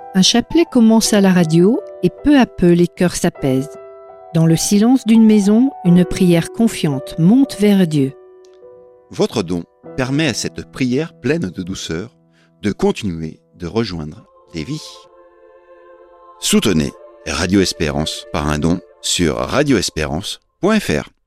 Un chapelet commence à la radio et peu à peu les cœurs s'apaisent. Dans le silence d'une maison, une prière confiante monte vers Dieu. Votre don permet à cette prière pleine de douceur de continuer de rejoindre des vies. Soutenez Radio Espérance par un don sur radioespérance.fr.